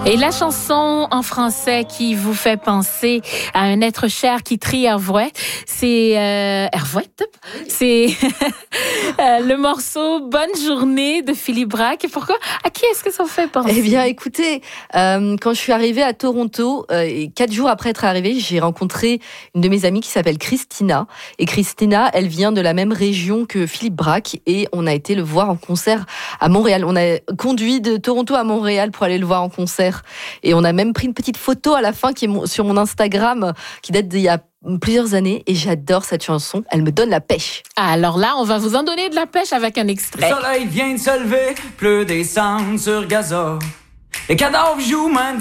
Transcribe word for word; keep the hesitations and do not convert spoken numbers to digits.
Et la chanson en français qui vous fait penser à un être cher qui trie Hervouet, c'est euh, Hervouet, c'est euh, le morceau Bonne journée de Philippe Braque. Et pourquoi? À qui est-ce que ça vous fait penser? Eh bien, écoutez, euh, quand je suis arrivée à Toronto, euh, et quatre jours après être arrivée, j'ai rencontré une de mes amies qui s'appelle Christina. Et Christina, elle vient de la même région que Philippe Braque, et on a été le voir en concert à Montréal. On a conduit de Toronto à Montréal pour aller le voir en concert. Et on a même pris une petite photo à la fin qui est sur mon Instagram, qui date d'il y a plusieurs années, et j'adore cette chanson. Elle me donne la pêche. Alors là, on va vous en donner de la pêche avec un extrait. Le soleil vient de se lever, pleut des cendres sur gazon. Les cadavres jouent main